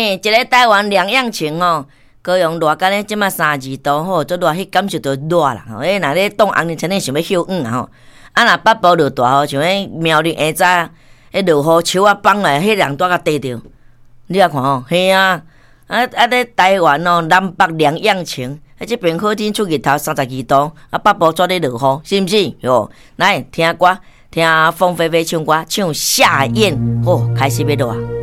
一个台湾两样情哦，高雄热干咧，即马32度吼，做热迄感受到热啦。吼，若咧冻红日前咧想要休啊吼，啊若北部落大吼，像迄苗栗下早，迄落雨树啊放来，迄人带甲地着。你啊看吼，嘿啊，咧台湾哦，南北两样情。即边好天出日头32度，啊北部做咧落雨，是毋是？哟，来听歌，听凤飞飞唱歌，唱夏燕，开始要热。